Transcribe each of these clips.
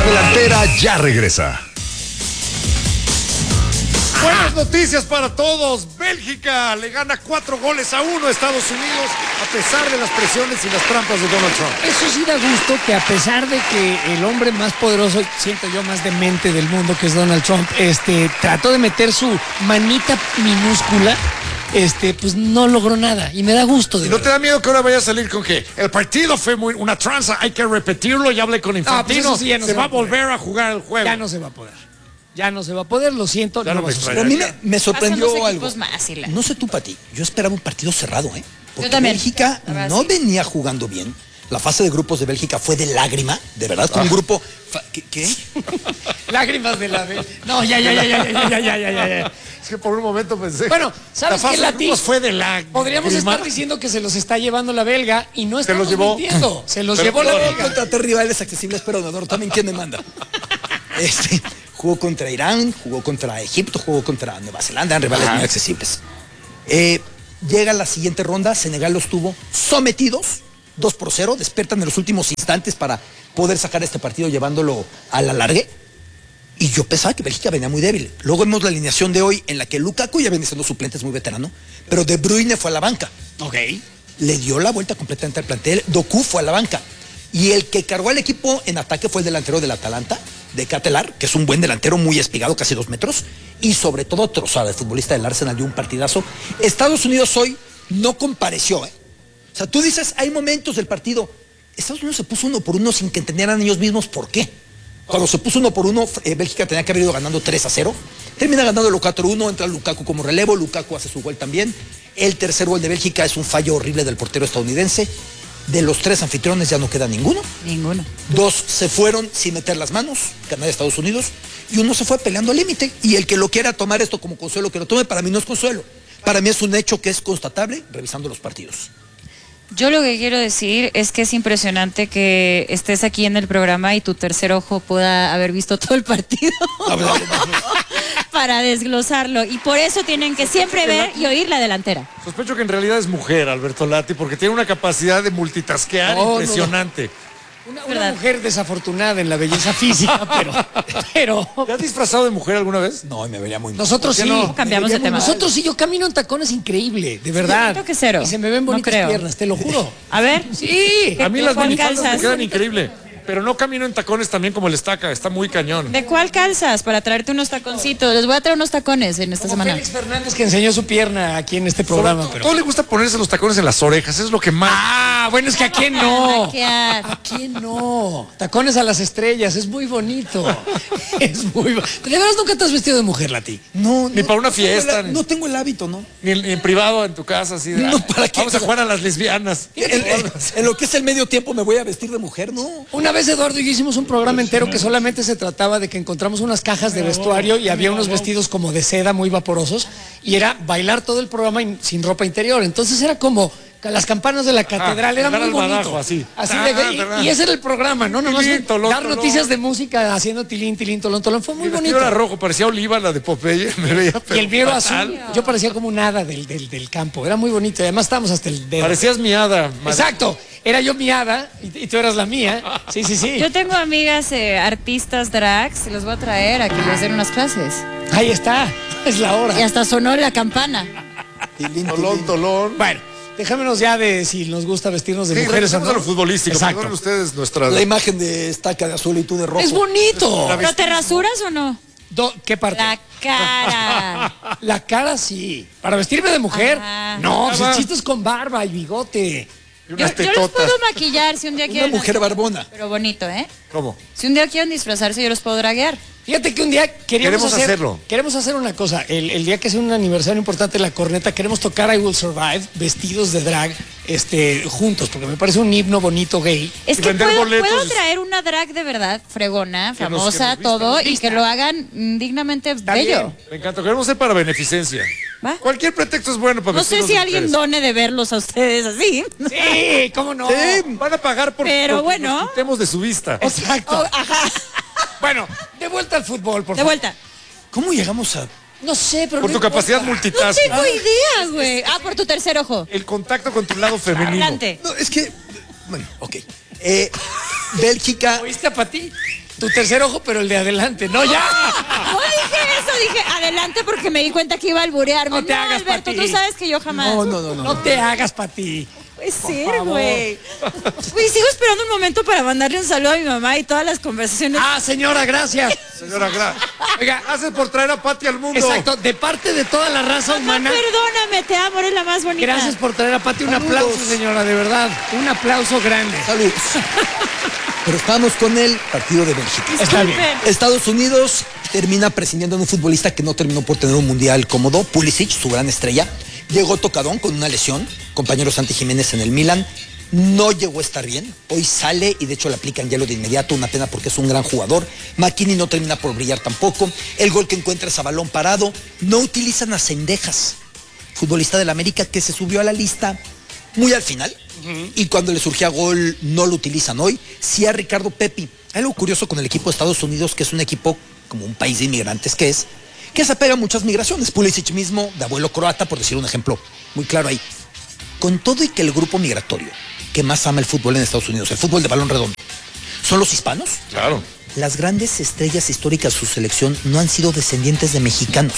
delantera ya regresa. Buenas noticias para todos. Bélgica le gana 4-1 a Estados Unidos a pesar de las presiones y las trampas de Donald Trump. Eso sí da gusto que a pesar de que el hombre más poderoso, siento yo, más demente del mundo, que es Donald Trump, trató de meter su manita minúscula, pues no logró nada y me da gusto. ¿Y no te da miedo que ahora vaya a salir con que el partido fue una tranza, hay que repetirlo? Ya hablé con Infantino, pues sí, no se va a volver a jugar el juego. Ya no se va a poder. Ya no se va a poder, lo siento. Ya no me Pero a mí me sorprendió algo. Más, no sé tú, Pati, yo esperaba un partido cerrado, Porque yo también. Bélgica no venía jugando bien. La fase de grupos de Bélgica fue de lágrima, de verdad, fue un grupo... ¿Qué? Lágrimas de la vez. No, ya. Es que por un momento pensé. Bueno, ¿sabes qué, Lati? Fue de la... Podríamos estar diciendo que se los está llevando la belga y no estamos los llevó. mintiendo. Se los llevó la belga. Contraté rivales accesibles, pero Nador también, ¿quién me manda? Jugó contra Irán, jugó contra Egipto, jugó contra Nueva Zelanda, en rivales muy accesibles. Llega la siguiente ronda, Senegal los tuvo sometidos, 2-0, despiertan en los últimos instantes para poder sacar este partido llevándolo a la largue. Y yo pensaba que Bélgica venía muy débil. Luego vemos la alineación de hoy en la que Lukaku ya viene siendo suplente, es muy veterano, pero De Bruyne fue a la banca. Ok. Le dio la vuelta completamente al plantel, Doku fue a la banca. Y el que cargó al equipo en ataque fue el delantero del Atalanta, de Catelar, que es un buen delantero, muy espigado, casi 2 metros, y sobre todo Trossard, el futbolista del Arsenal, dio un partidazo. Estados Unidos hoy no compareció, O sea, tú dices, hay momentos del partido. Estados Unidos se puso 1-1 sin que entendieran ellos mismos por qué. Cuando se puso 1-1, Bélgica tenía que haber ido ganando 3-0. Termina ganando el 4-1, entra Lukaku como relevo, Lukaku hace su gol también. El tercer gol de Bélgica es un fallo horrible del portero estadounidense. De los 3 anfitriones ya no queda ninguno. 2 se fueron sin meter las manos, Canadá y Estados Unidos, y uno se fue peleando al límite. Y el que lo quiera tomar esto como consuelo, que lo tome, para mí no es consuelo. Para mí es un hecho que es constatable revisando los partidos. Yo lo que quiero decir es que es impresionante que estés aquí en el programa y tu tercer ojo pueda haber visto todo el partido para desglosarlo. Y por eso tienen que siempre ver y oír la delantera. Sospecho que en realidad es mujer, Alberto Lati, porque tiene una capacidad de multitasquear impresionante. Una mujer desafortunada en la belleza física, pero... ¿Te has disfrazado de mujer alguna vez? No, me vería muy mal. Nosotros sí. No? Cambiamos de tema. Nosotros sí, yo camino en tacones increíble, de verdad. Siento que cero. Y se me ven bonitas No creo. piernas, te lo juro. A ver. Sí. A mí las ¿Cuál minifaldas me calzas? quedan increíble. Pero no camino en tacones también como el Estaca, está muy cañón. ¿De cuál calzas? Para traerte unos taconcitos. Les voy a traer unos tacones en esta Como semana. Félix Fernández, que enseñó su pierna aquí en este programa. A todos le gusta ponerse los tacones en las orejas, es lo que más... Ah, bueno, es que a quién no. Maquiar. ¿A quién no? Tacones a las estrellas, es muy bonito. Es muy bonito. ¿De veras nunca te has vestido de mujer, Lati? No, Ni para una fiesta. No tengo el hábito, ¿no? Ni en privado, en tu casa, así de... No, ¿para qué? Vamos a jugar a las lesbianas. En lo que es el medio tiempo me voy a vestir de mujer, ¿no? Una vez Eduardo y yo hicimos un programa entero que solamente se trataba de que encontramos unas cajas de vestuario y había unos vestidos como de seda muy vaporosos y era bailar todo el programa sin ropa interior. Entonces era como las campanas de la catedral, era llegar muy al bonito. Badajo, así. Y ese era el programa, ¿no? Nomás Tilín, tolón, dar tolón. noticias de música haciendo tilín, tilín, tolón, tolón. Fue muy Mi vestido bonito. era rojo, parecía Oliva, la de Popeye. Me veía Y el mío era fatal. azul. Yo parecía como un hada del campo. Era muy bonito. Y además estábamos hasta el dedo. Parecías miada. Exacto. Era yo mi hada y tú eras la mía. Sí. Yo tengo amigas artistas drags y los voy a traer a que les den unas clases. Ahí está. Es la hora. Y hasta sonó la campana. Tolón. Bueno, déjamenos ya de si nos gusta vestirnos de Sí, mujeres o regresemos no. a lo futbolístico. Exacto. Perdonen ustedes nuestra... La imagen de Estaca de azul y tú de rojo. Es bonito. ¿Pero te rasuras o no? ¿Qué parte? La cara. La cara sí. ¿Para vestirme de mujer? Ajá. No, pues va. el chiste es con barba y bigote. y Yo unas los tetotas. puedo maquillar si un día quieren. mujer barbona. Pero bonito, ¿eh? ¿Cómo? Si un día quieren disfrazarse, yo los puedo draguear. Fíjate que un día Queremos hacerlo. Queremos hacer una cosa. El día que sea un aniversario importante de La Corneta, queremos tocar I Will Survive vestidos de drag juntos, porque me parece un himno bonito gay. Es Y que vender puedo boletos. traer una drag de verdad, fregona, Que nos famosa, vista, todo, nos y que lo hagan dignamente bello. bien. Me encanta. Queremos ser para beneficencia. ¿Va? Cualquier pretexto es bueno para No sé vestirnos si de alguien mujeres. done de verlos a ustedes así. Sí, ¿cómo no? Van a pagar por Pero porque bueno. nos quitemos de su vista. Exacto. Oh, ajá. Bueno, de vuelta al fútbol, por De favor. vuelta. ¿Cómo llegamos a...? No sé, pero Por no tu capacidad importa. No multitasking. tengo idea, güey. Ah, por tu tercer ojo. El contacto con tu lado femenino. Adelante. No, es que... Bueno, ok. Bélgica... ¿Oíste a Pati? Tu tercer ojo, pero el de adelante. No, ya. No dije eso, dije adelante porque me di cuenta que iba a alburearme. No te hagas, Alberto, Pati. tú sabes que yo jamás. No te hagas, Pati. Puede ser, favor. güey. Güey, sigo esperando un momento para mandarle un saludo a mi mamá y todas las conversaciones. Ah, señora, gracias. Señora Oiga, haces por traer a Pati al mundo. Exacto, de parte de toda la raza Mamá, humana. perdóname, te amo, eres la más bonita. Gracias por traer a Pati. Un Saludos. aplauso, señora, de verdad. Un aplauso grande. Salud. Pero estábamos con el partido de Bélgica. Está bien. Estados Unidos termina prescindiendo de un futbolista que no terminó por tener un mundial cómodo, Pulisic, su gran estrella. Llegó tocadón con una lesión, compañero Santi Jiménez en el Milan. No llegó a estar bien. Hoy sale y de hecho le aplican hielo de inmediato. Una pena porque es un gran jugador. McKinney no termina por brillar tampoco. El gol que encuentra es a balón parado. No utilizan a Cendejas, futbolista del América que se subió a la lista muy al final. Y cuando le surgía gol no lo utilizan hoy. Sí a Ricardo Pepi. Hay algo curioso con el equipo de Estados Unidos, que es un equipo como un país de inmigrantes que se apega a muchas migraciones. Pulisic mismo, de abuelo croata, por decir un ejemplo muy claro ahí. Con todo y que el grupo migratorio que más ama el fútbol en Estados Unidos, el fútbol de balón redondo, son los hispanos. Claro. Las grandes estrellas históricas de su selección no han sido descendientes de mexicanos.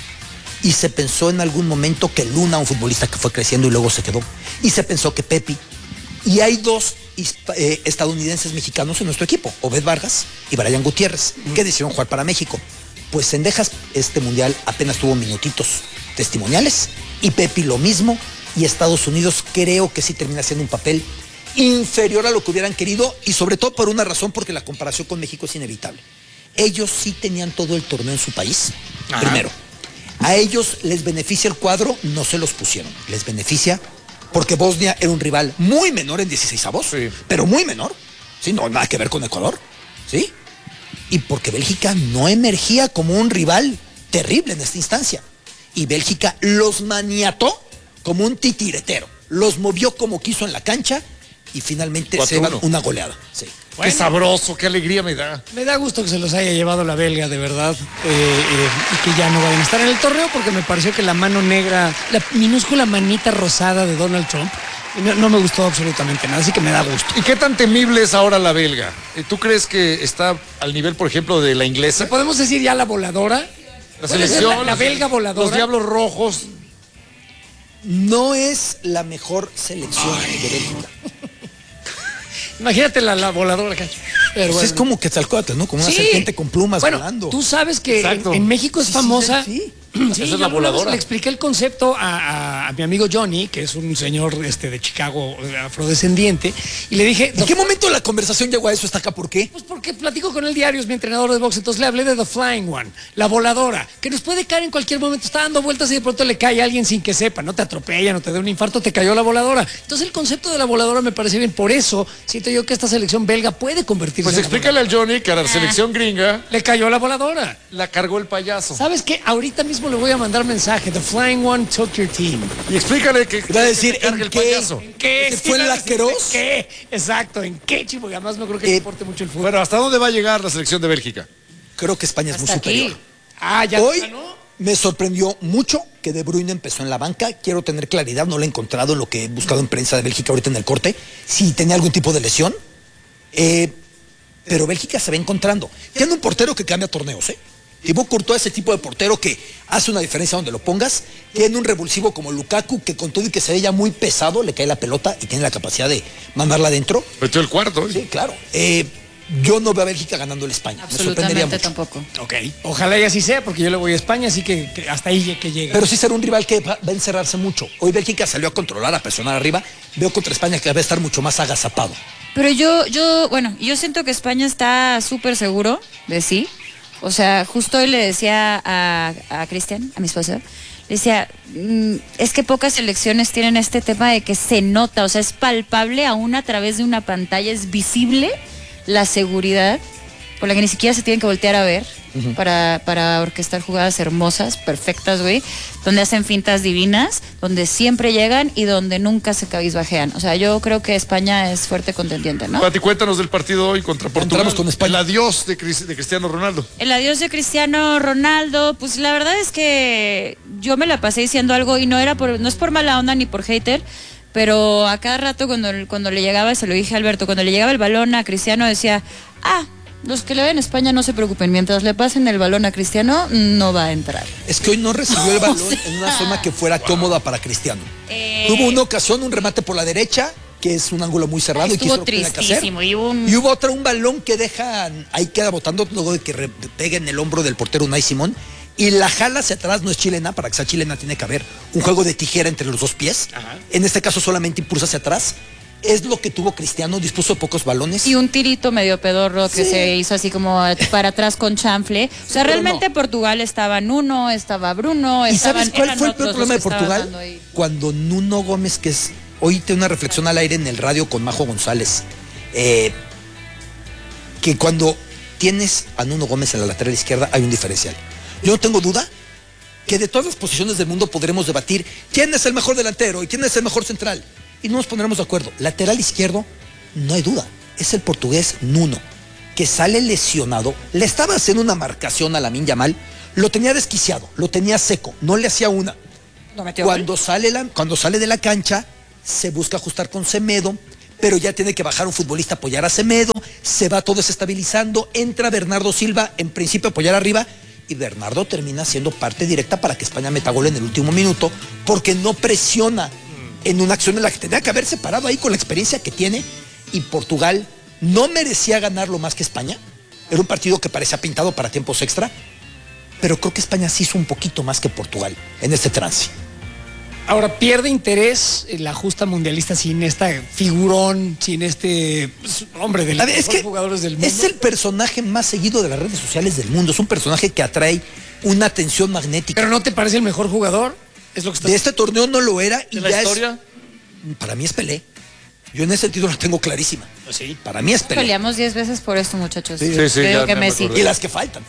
Y se pensó en algún momento que Luna, un futbolista que fue creciendo y luego se quedó. Y se pensó que Pepi. Y hay dos estadounidenses mexicanos en nuestro equipo, Obed Vargas y Brian Gutiérrez, que decidieron jugar para México. Pues Cendejas este mundial apenas tuvo minutitos testimoniales y Pepi lo mismo. Y Estados Unidos creo que sí termina siendo un papel inferior a lo que hubieran querido y sobre todo por una razón, porque la comparación con México es inevitable. Ellos sí tenían todo el torneo en su país, primero. A ellos les beneficia el cuadro, no se los pusieron. Les beneficia porque Bosnia era un rival muy menor en 16avos, Sí. pero muy menor. Sí, no, nada que ver con Ecuador. ¿Sí? Y porque Bélgica no emergía como un rival terrible en esta instancia. Y Bélgica los maniató como un titiretero. Los movió como quiso en la cancha y finalmente se 4-1. llevan una goleada. Sí. Qué sabroso, qué alegría me da. Me da gusto que se los haya llevado la belga, de verdad, y que ya no vayan a estar en el torneo, porque me pareció que la mano negra, la minúscula manita rosada de Donald Trump, no me gustó absolutamente nada, así que me da gusto. ¿Y qué tan temible es ahora la belga? ¿Tú crees que está al nivel, por ejemplo, de la inglesa? ¿Podemos decir ya la voladora? La ¿Puede ser selección, la belga voladora? Los Diablos Rojos. No es la mejor selección de Bélgica. Imagínate la voladora acá. Pero Pues bueno. es como Quetzalcóatl, ¿no? Como una Sí. serpiente con plumas Bueno, volando. tú sabes que Exacto. en México es Sí, famosa. sí. Sí, Esa es yo la alguna vez voladora. Le expliqué el concepto a mi amigo Johnny, que es un señor de Chicago, afrodescendiente, y le dije, ¿En qué momento la conversación llegó a eso hasta acá? ¿Por qué? pues porque platico con él diario, es mi entrenador de box, entonces le hablé de The Flying One, la voladora, que nos puede caer en cualquier momento, está dando vueltas y de pronto le cae a alguien sin que sepa, no te atropella, no te dé un infarto, te cayó la voladora. Entonces el concepto de la voladora me parece bien, por eso siento yo que esta selección belga puede convertirse Pues en la explícale al Johnny que a la selección gringa voladora. Le cayó la voladora. la cargó el payaso. ¿Sabes qué? Ahorita mismo le voy a mandar mensaje. The Flying One took your team. Y explícale que Va a decir, que cargue ¿en el qué? payaso. ¿En qué? ¿Ese fue el asqueroso? ¿En qué? Exacto, ¿en qué, chico? Y además no creo que le importe mucho el fútbol. Bueno, ¿hasta dónde va a llegar la selección de Bélgica? Creo que España es muy Hasta aquí. superior. Ah, ya Hoy ganó. me sorprendió mucho que De Bruyne empezó en la banca. Quiero tener claridad, no lo he encontrado en lo que he buscado en prensa de Bélgica ahorita en el corte. Si tenía algún tipo de lesión. Pero Bélgica se va encontrando. Tiene un portero que cambia torneos, ¿eh? Thibaut Courtois, ese tipo de portero que hace una diferencia donde lo pongas. Tiene un revulsivo como Lukaku, que con todo y que se ve ya muy pesado, le cae la pelota y tiene la capacidad de mandarla adentro. Metió el cuarto. ¿eh? Sí, claro. Yo no veo a Bélgica ganando la España. Me sorprendería Absolutamente mucho. tampoco. Ok, ojalá y así sea, porque yo le voy a España, así que hasta ahí que llegue. Pero sí será un rival que va a encerrarse mucho. Hoy Bélgica salió a controlar, a presionar arriba. Veo contra España que va a estar mucho más agazapado. Pero bueno, yo siento que España está súper seguro de sí. O sea, justo hoy le decía a Cristian, a mi esposo, le decía, es que pocas selecciones tienen este tema de que se nota, o sea, es palpable aún a través de una pantalla, es visible la seguridad por la que ni siquiera se tienen que voltear a ver para orquestar jugadas hermosas, perfectas, güey, donde hacen fintas divinas, donde siempre llegan y donde nunca se cabizbajean. O sea, yo creo que España es fuerte contendiente, ¿no? Pati, cuéntanos del partido hoy contra Portugal. Entramos con España. El adiós de Cristiano Ronaldo. El adiós de Cristiano Ronaldo, pues la verdad es que yo me la pasé diciendo algo y no es por mala onda ni por hater, pero a cada rato cuando le llegaba, se lo dije a Alberto, cuando le llegaba el balón a Cristiano decía, Los que le ven España no se preocupen, mientras le pasen el balón a Cristiano, no va a entrar. Es que hoy no recibió el balón en una zona que fuera cómoda para Cristiano. Tuvo una ocasión, un remate por la derecha, que es un ángulo muy cerrado y quiso Estuvo lo que tenía que hacer. tristísimo. Y hubo otra, un balón que deja, ahí queda botando luego de que pegue en el hombro del portero Unai Simón. Y la jala hacia atrás, no es chilena, para que sea chilena tiene que haber un juego de tijera entre los dos pies. Ajá. En este caso solamente impulsa hacia atrás. Es lo que tuvo Cristiano, dispuso de pocos balones. Y un tirito medio pedorro que se hizo así como para atrás con chanfle. O sea, pero realmente no. Portugal estaba Nuno, estaba Bruno, ¿Y sabes cuál eran fue el peor otros los problema de que estaban Portugal? dando ahí. Cuando Nuno Gómez, que es, hoy tengo una reflexión al aire en el radio con Majo González, que cuando tienes a Nuno Gómez en la lateral izquierda hay un diferencial. Yo no tengo duda que de todas las posiciones del mundo podremos debatir quién es el mejor delantero y quién es el mejor central. Y no nos pondremos de acuerdo. Lateral izquierdo, no hay duda, es el portugués Nuno, que sale lesionado, le estaba haciendo una marcación a Lamine Yamal, lo tenía desquiciado, lo tenía seco, no le hacía una. Cuando sale de la cancha, se busca ajustar con Semedo, pero ya tiene que bajar un futbolista a apoyar a Semedo, se va todo desestabilizando, entra Bernardo Silva, en principio a apoyar arriba, y Bernardo termina siendo parte directa para que España meta gol en el último minuto, porque no presiona en una acción en la que tenía que haberse parado ahí con la experiencia que tiene, y Portugal no merecía ganarlo más que España. Era un partido que parecía pintado para tiempos extra, pero creo que España sí hizo un poquito más que Portugal en este trance. Ahora, pierde interés la justa mundialista sin esta figurón, sin este hombre de los mejores jugadores del mundo. Es el personaje más seguido de las redes sociales del mundo. Es un personaje que atrae una atención magnética. ¿Pero no te parece el mejor jugador? Es lo que estás... De este torneo no lo era y ¿De la ya historia? Para mí es Pelé. Yo en ese sentido la tengo clarísima. Sí. Para mí es Pelé. Peleamos 10 veces por esto, muchachos. Sí, Yo digo ya que me Messi. acordé. Y las que faltan.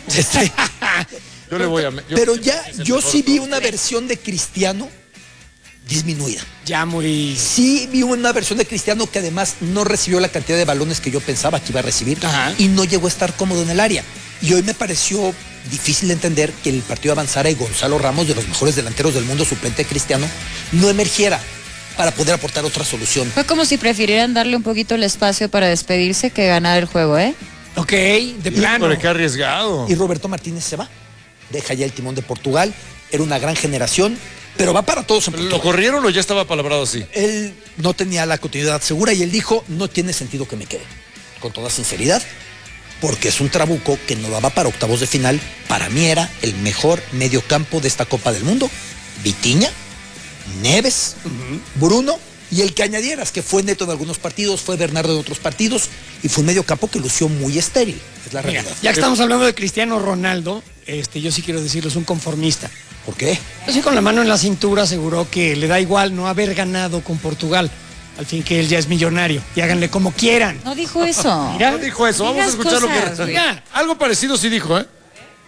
Yo le voy a... Pero ya, yo sí vi una versión de Cristiano disminuida. Ya muy... Sí vi una versión de Cristiano que además no recibió la cantidad de balones que yo pensaba que iba a recibir. Ajá. Y no llegó a estar cómodo en el área. Y hoy me pareció difícil de entender que el partido avanzara y Gonzalo Ramos, de los mejores delanteros del mundo, suplente de Cristiano, no emergiera para poder aportar otra solución. Fue como si prefirieran darle un poquito el espacio para despedirse que ganar el juego, ¿eh? Ok, de plano. Híjole, qué arriesgado. Y Roberto Martínez se va. Deja ya el timón de Portugal. Era una gran generación, pero va para todos en ¿Lo Portugal. corrieron o ya estaba palabrado así? Él no tenía la continuidad segura y él dijo, no tiene sentido que me quede. Con toda sinceridad, porque es un trabuco que no daba para octavos de final. Para mí era el mejor mediocampo de esta Copa del Mundo. Vitinha, Neves, Bruno, y el que añadieras, que fue Neto de algunos partidos, fue Bernardo de otros partidos, y fue un mediocampo que lució muy estéril. Es la Mira, realidad. ya que estamos hablando de Cristiano Ronaldo, yo sí quiero decirlo, es un conformista. ¿Por qué? Así con la mano en la cintura aseguró que le da igual no haber ganado con Portugal. Al fin que él ya es millonario. Y háganle como quieran. No dijo eso. Mira. No dijo eso, vamos a Digas escuchar lo cosas, que... güey. Oiga. Algo parecido sí dijo, ¿eh?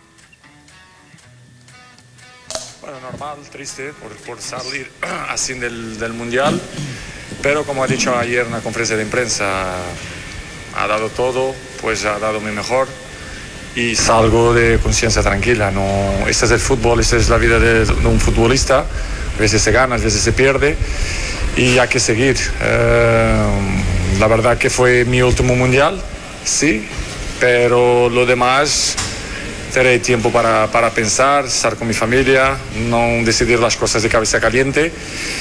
Bueno, normal, triste por salir así del Mundial, pero como ha dicho ayer en la conferencia de prensa, ha dado todo, pues ha dado mi mejor y salgo de conciencia tranquila. No, este es el fútbol, esta es la vida de un futbolista, a veces se gana, a veces se pierde y hay que seguir. La verdad que fue mi último Mundial, sí, pero lo demás... Tendré tiempo para pensar, estar con mi familia, no decidir las cosas de cabeza caliente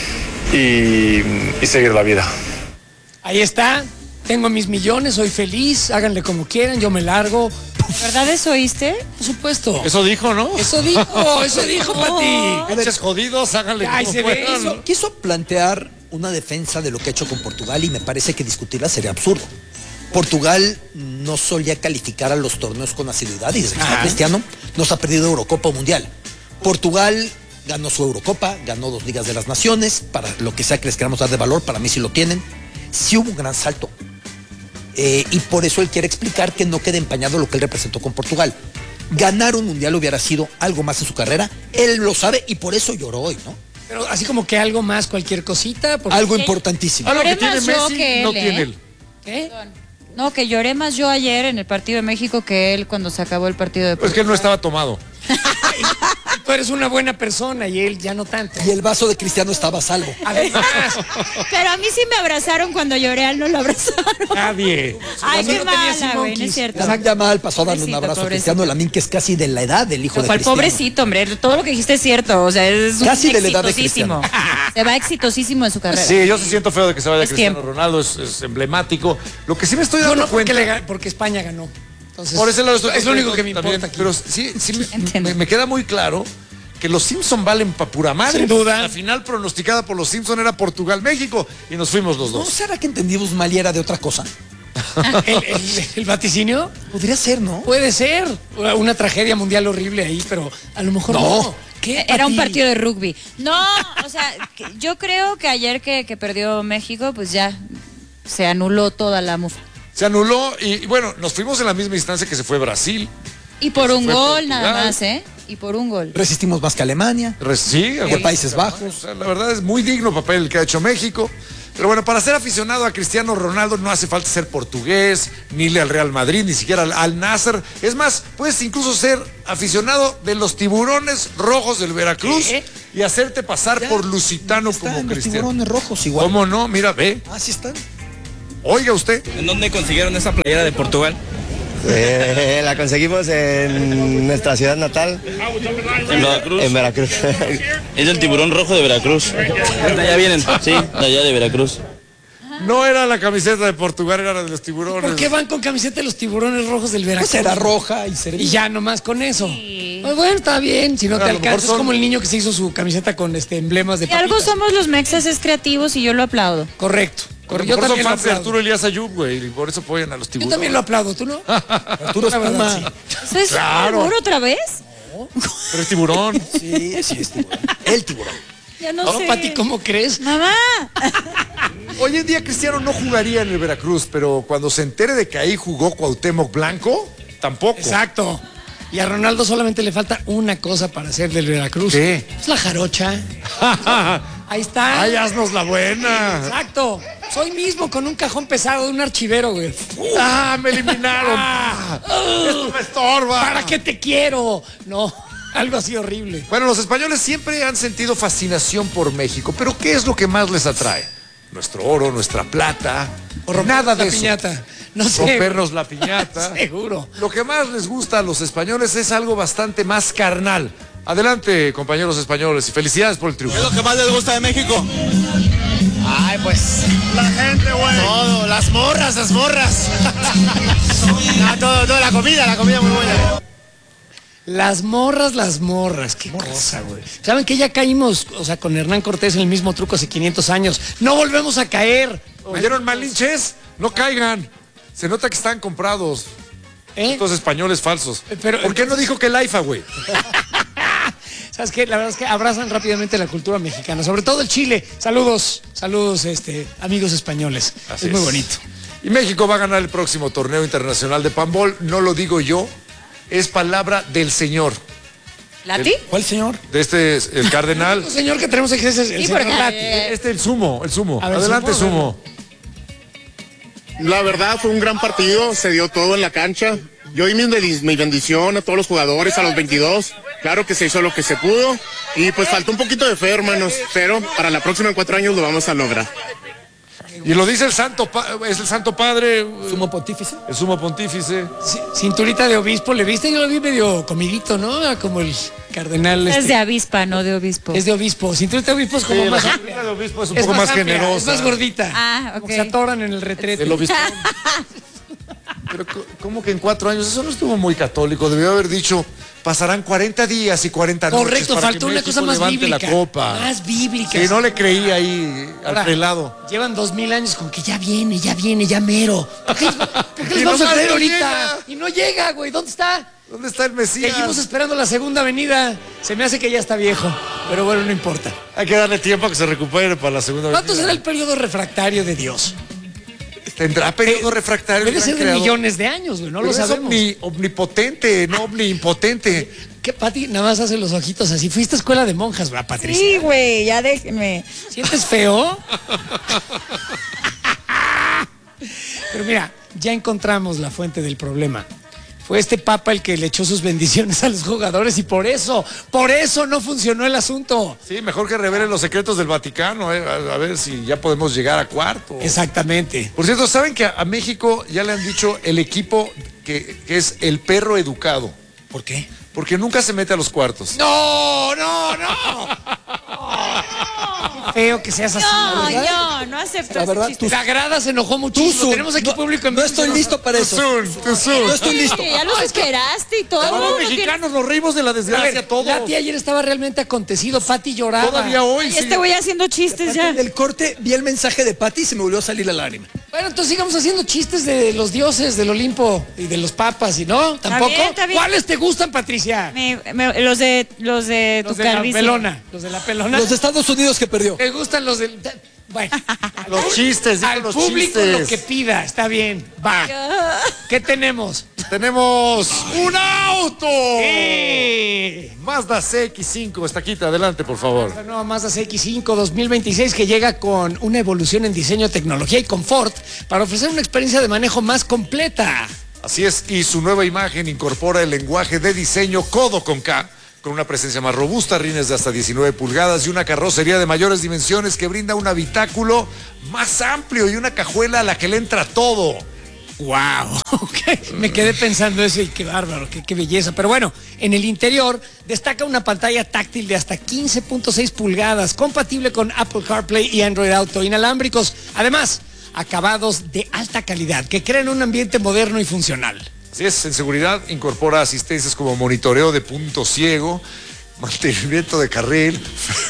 y seguir la vida. Ahí está. Tengo mis millones, soy feliz. Háganle como quieran, yo me largo. ¿Verdad eso oíste? Por supuesto. Eso dijo, ¿no? Eso dijo, Pati. Pinches jodidos, háganle Ay, como se ve puedan. eso. Quiso plantear una defensa de lo que ha hecho con Portugal y me parece que discutirla sería absurdo. Portugal no solía calificar a los torneos con asiduidad y desde que está Cristiano nos ha perdido Eurocopa o Mundial. Portugal ganó su Eurocopa, ganó 2 Ligas de las Naciones, para lo que sea que les queramos dar de valor, para mí sí lo tienen. Sí hubo un gran salto. Y por eso él quiere explicar que no quede empañado lo que él representó con Portugal. Ganar un Mundial hubiera sido algo más en su carrera, él lo sabe y por eso lloró hoy, ¿no? Pero así como que algo más, cualquier cosita. Porque... Algo importantísimo. Algo que Lloré tiene más yo Messi, que no él, tiene ¿eh? él. ¿Qué? No, que lloré más yo ayer en el partido de México que él cuando se acabó el partido de Pues que él no estaba tomado. tú eres una buena persona y él ya no tanto. Y el vaso de Cristiano estaba a salvo. Además, Pero a mí sí me abrazaron cuando lloré, a él no lo abrazaron. Nadie. Ay, qué no tenía mala, güey, no es Simonquis. cierto. Isaac Yamal pasó a darle un Pobrecito, abrazo a pobrecito. Cristiano Lamín, que es casi de la edad del hijo de ¿Cuál Cristiano. pobrecito, hombre? Todo lo que dijiste es cierto. O sea, es Casi un de la edad de exitosísimo. Se va exitosísimo en su carrera. Sí, yo sí siento feo de que se vaya Es Cristiano tiempo. Ronaldo, es emblemático. Lo que sí me estoy yo dando no porque, cuenta... porque España ganó. Entonces, Por ese lado estoy es lo único contento que me también, importa aquí. pero sí Entiendo. me queda muy claro que los Simpson valen pa' pura madre. Sin duda. La final pronosticada por los Simpson era Portugal-México y nos fuimos los ¿No dos. será que entendimos mal y era de otra cosa? ¿El vaticinio? Podría ser, ¿no? Puede ser. Una tragedia mundial horrible ahí, pero a lo mejor no. ¿Qué, Era un Pati? partido de rugby. No, o sea, yo creo que ayer que perdió México, pues ya se anuló toda la mufa. Se anuló y bueno, nos fuimos en la misma instancia que se fue Brasil. Y por un Fue gol Portugal. nada más, ¿eh? Y por un gol. Resistimos más que Alemania. Sí, De Países Bajos. O sea, la verdad es muy digno papel el que ha hecho México. Pero bueno, para ser aficionado a Cristiano Ronaldo no hace falta ser portugués, ni irle al Real Madrid, ni siquiera al Nasser. Es más, puedes incluso ser aficionado de los Tiburones Rojos del Veracruz ¿Qué? y hacerte pasar Ya, por lusitano Están como los Cristiano. tiburones rojos igual. ¿Cómo no? Mira, ve. Ah, sí están. Oiga usted. ¿En dónde consiguieron esa playera de Portugal? La conseguimos en nuestra ciudad natal, ¿En Veracruz? en Veracruz. Es del tiburón rojo de Veracruz. ¿De allá vienen? Sí, de allá de Veracruz. No era la camiseta de Portugal, era la de los Tiburones. ¿Por qué van con camiseta de los Tiburones Rojos del Veracruz? Pues era roja y servía. Y ya nomás con eso. Pues bueno, está bien, si no A te lo mejor alcanzas. Es son- como el niño que se hizo su camiseta con emblemas de Y algo papitas. somos los mexas es creativos y yo lo aplaudo. Correcto. A lo Yo mejor son también lo fans de aplaudo. Arturo Elías Ayub, güey, y por eso apoyan a los Yo Tiburones. también lo aplaudo, ¿tú no? Arturo La verdad, Espuma. sí. ¿Eso es Claro. seguro otra vez? Pero es tiburón. Sí, sí, es tiburón. El tiburón. Ya no, No, sé. Pati, ¿cómo crees? Mamá. Hoy en día Cristiano no jugaría en el Veracruz, pero cuando se entere de que ahí jugó Cuauhtémoc Blanco, tampoco. Exacto. Y a Ronaldo solamente le falta una cosa para ser del Veracruz. ¿Qué? Es la jarocha. Ahí está. Ay, haznos la buena. Exacto. Soy mismo con un cajón pesado de un archivero, güey. Ah, me eliminaron. Esto me estorba. ¿Para qué te quiero? No, algo así horrible. Bueno, los españoles siempre han sentido fascinación por México, pero ¿qué es lo que más les atrae? Nuestro oro, nuestra plata. Nada de la eso. piñata. No sé. Rompernos la piñata. Seguro. Lo que más les gusta a los españoles es algo bastante más carnal. Adelante, compañeros españoles, y felicidades por el triunfo. ¿Qué es lo que más les gusta de México? Ay, pues La gente, güey. todo, las morras. No, todo, la comida muy buena. Las morras, qué cosa, güey. ¿Saben que ya caímos, o sea, con Hernán Cortés en el mismo truco hace 500 años? No volvemos a caer. ¿Oyeron, malinches? No caigan. Se nota que están comprados. ¿Eh? Estos españoles falsos. Pero- ¿Por qué no dijo que el AIFA, güey? ¿Sabes qué? La verdad es que abrazan rápidamente la cultura mexicana, sobre todo el Chile. Saludos, amigos españoles. Así es muy es. bonito. Y México va a ganar el próximo torneo internacional de Pambol. No lo digo yo, es palabra del señor. ¿Lati? ¿Cuál señor? De este, es el cardenal. El señor que tenemos aquí es el Sí, señor porque- Lati. El sumo. A ver, Adelante, sumo, sumo. La verdad fue un gran partido, se dio todo en la cancha. Yo di mi bendición a todos los jugadores, a los 22. Claro que se hizo lo que se pudo y pues faltó un poquito de fe, hermanos, pero para la próxima en 4 años lo vamos a lograr. Y lo dice el Santo, es el Santo Padre, ¿Sumo pontífice? el sumo pontífice. Cinturita de obispo, ¿le viste? Yo lo vi medio comidito, ¿no? Como el cardenal. Es de avispa, no de obispo. Es de obispo. Cinturita de obispo es como Sí, más la amplia. cinturita de obispo es un Es poco más amplia, generosa. Es más gordita. Ah, Como ok. que se atoran en el retrete. El obispo. Pero ¿cómo que en 4 años? Eso no estuvo muy católico. Debió haber dicho, pasarán 40 días y 40 noches. Correcto, para faltó que una México cosa más levante bíblica. la copa. Más bíblica. Que no le creí ahí Ahora, al prelado. Llevan 2000 años con que ya viene, ya mero. ¿Por qué Y les vamos no a creer llega. ahorita? Y no llega, güey. ¿Dónde está? ¿Dónde está el Mesías? Seguimos esperando la segunda venida. Se me hace que ya está viejo. Pero bueno, no importa. Hay que darle tiempo a que se recupere para la segunda ¿Cuánto venida. será el periodo refractario de Dios? ¿Tendrá periodo refractario? el Debe ser gran de creador? millones de años, güey. No Pero lo es sabemos. omnipotente, no omniimpotente. ¿Qué, Pati? Nada más hace los ojitos así. Fuiste a escuela de monjas, ¿verdad, Patricia? Sí, güey, ya déjenme. ¿Sientes feo? Pero mira, ya encontramos la fuente del problema. Fue este papa el que le echó sus bendiciones a los jugadores y por eso no funcionó el asunto. Sí, mejor que revelen los secretos del Vaticano, a ver si ya podemos llegar a cuarto. Exactamente. Por cierto, ¿saben que a México ya le han dicho el equipo que es el perro educado? ¿Por qué? Porque nunca se mete a los cuartos. No. Feo que seas así. No acepto La ese verdad, chiste. La grada se enojó muchísimo. Tenemos aquí público en No vivo. estoy listo para eso. No estoy listo. Ya los esperaste y todo. Todos los no mexicanos nos reímos de la A desgracia, ver, todos. Lati ayer estaba realmente acontecido. Pati lloraba. Todavía hoy. tiene- Este güey haciendo chistes ya. En el corte vi el mensaje de Pati y se me volvió a salir la lágrima. Bueno, entonces sigamos haciendo chistes de los dioses del Olimpo y de los papas, ¿y no? ¿Tampoco? Está bien. ¿Cuáles te gustan, Patricia? Los de tu Los de la calvicie. pelona. Los de la pelona. Los de Estados Unidos que perdió. ¿Te gustan los del...? Bueno. Los chistes, digo Al los público chistes. lo que pida, está bien. Va. ¿Qué tenemos? Tenemos un auto. ¡Eh! Mazda CX-5, estaquita, adelante, por favor. La nueva Mazda CX-5 2026 que llega con una evolución en diseño, tecnología y confort para ofrecer una experiencia de manejo más completa. Así es, y su nueva imagen incorpora el lenguaje de diseño codo con K, con una presencia más robusta, rines de hasta 19 pulgadas y una carrocería de mayores dimensiones que brinda un habitáculo más amplio y una cajuela a la que le entra todo. ¡Wow! Me quedé pensando eso y qué bárbaro, qué belleza. Pero bueno, en el interior destaca una pantalla táctil de hasta 15.6 pulgadas, compatible con Apple CarPlay y Android Auto, inalámbricos. Además, acabados de alta calidad que crean un ambiente moderno y funcional. Así es, en seguridad incorpora asistencias como monitoreo de punto ciego, mantenimiento de carril.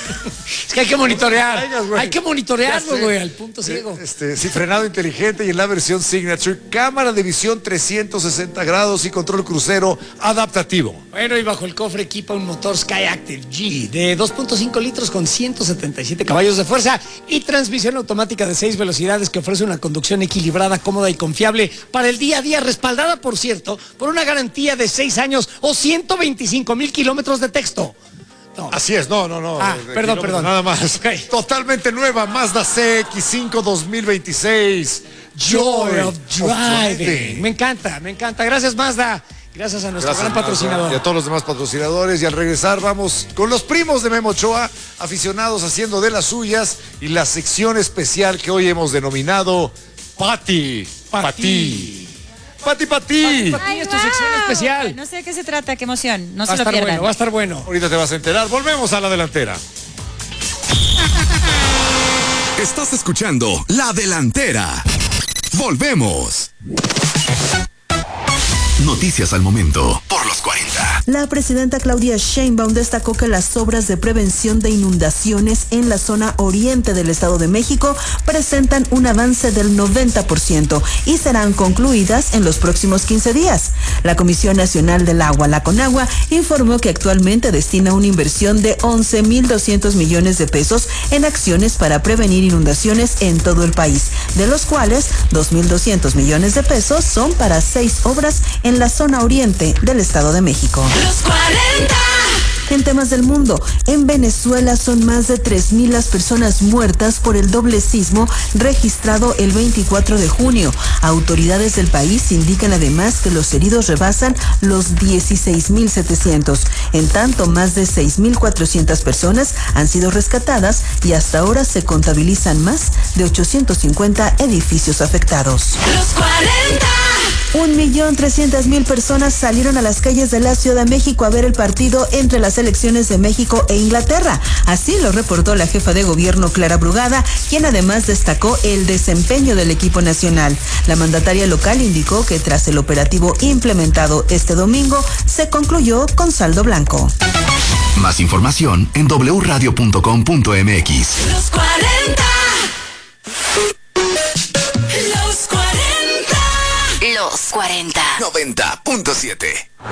Es que hay que monitorear. Traigas, güey. Hay que monitorearlo, Ya sé. güey, al punto ciego. Sí, frenado inteligente y en la versión Signature, cámara de visión 360 grados y control crucero adaptativo. Bueno, y bajo el cofre equipa un motor Skyactiv G de 2.5 litros con 177 caballos de fuerza y transmisión automática de 6 velocidades que ofrece una conducción equilibrada, cómoda y confiable para el día a día, respaldada, por cierto, por una garantía de 6 años o 125,000 kilómetros de texto. No. Así es, no. Perdón. Nada más. Okay. Totalmente nueva Mazda CX-5 2026. Joy of Driving. Me encanta. Gracias, Mazda. Gracias a nuestro gran patrocinador. Y a todos los demás patrocinadores. Y al regresar vamos con los primos de Memo Ochoa, aficionados haciendo de las suyas y la sección especial que hoy hemos denominado Pati. Pati. Pati. Ay, es tu sección especial. No sé de qué se trata, qué emoción. No Va a se lo estar pierdan. bueno, va a estar bueno. Ahorita te vas a enterar. Volvemos a la delantera. Estás escuchando La Delantera. Volvemos. Noticias al momento por los 40. La presidenta Claudia Sheinbaum destacó que las obras de prevención de inundaciones en la zona oriente del Estado de México presentan un avance del 90% y serán concluidas en los próximos 15 días. La Comisión Nacional del Agua, la CONAGUA, informó que actualmente destina una inversión de 11,200 millones de pesos en acciones para prevenir inundaciones en todo el país, de los cuales 2,200 millones de pesos son para 6 obras en la zona oriente del Estado de México. Los 40. En temas del mundo, en Venezuela son más de 3,000 las personas muertas por el doble sismo registrado el 24 de junio. Autoridades del país indican además que los heridos rebasan los 16,700. En tanto, más de 6,400 personas han sido rescatadas y hasta ahora se contabilizan más de 850 edificios afectados. Los 40. 1,300,000 personas salieron a las calles de la Ciudad de México a ver el partido entre las selecciones de México e Inglaterra. Así lo reportó la jefa de gobierno Clara Brugada, quien además destacó el desempeño del equipo nacional. La mandataria local indicó que tras el operativo implementado este domingo, se concluyó con saldo blanco. Más información en wradio.com.mx. Los 40. Los 40. Los 40. 90.7.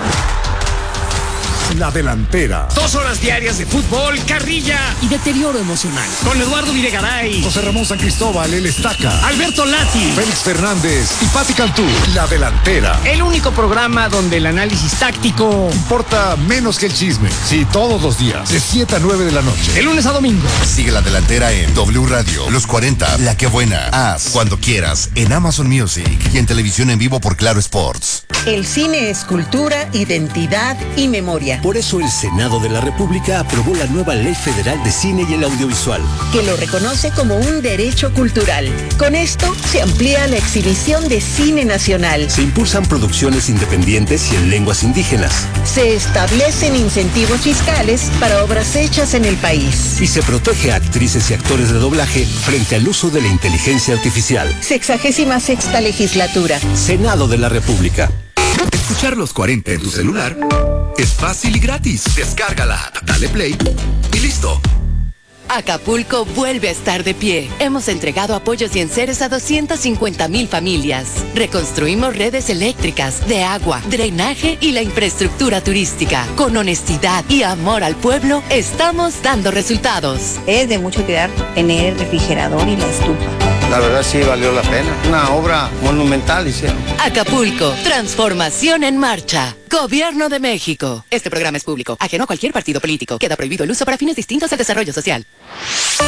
La delantera. 2 horas diarias de fútbol, carrilla y deterioro emocional. Con Eduardo Videgaray, José Ramón San Cristóbal, el Estaca, Alberto Lati, Félix Fernández y Pati Cantú. La delantera. el único programa donde el análisis táctico, Importa menos que el chisme. Sí, todos los días, de 7 a 9 de la noche. de lunes a domingo. Sigue La Delantera en W Radio. Los 40. La que buena. Haz cuando quieras en Amazon Music y en televisión en vivo por Claro Sports. El cine es cultura, identidad y memoria. Por eso el Senado de la República aprobó la nueva Ley Federal de Cine y el Audiovisual, que lo reconoce como un derecho cultural. Con esto se amplía la exhibición de cine nacional. Se impulsan producciones independientes y en lenguas indígenas. Se establecen incentivos fiscales para obras hechas en el país. Y se protege a actrices y actores de doblaje frente al uso de la inteligencia artificial. 66ª legislatura. Senado de la República. Escuchar los 40 en tu celular es fácil y gratis. Descarga la app, dale play y listo. Acapulco vuelve a estar de pie. Hemos entregado apoyos y enseres a 250,000 familias. Reconstruimos redes eléctricas, de agua, drenaje y la infraestructura turística. Con honestidad y amor al pueblo, estamos dando resultados. Es de mucho cuidar tener el refrigerador y la estufa. La verdad sí valió la pena. Una obra monumental hicieron. Acapulco, transformación en marcha. Gobierno de México. Este programa es público, ajeno a cualquier partido político. Queda prohibido el uso para fines distintos al desarrollo social.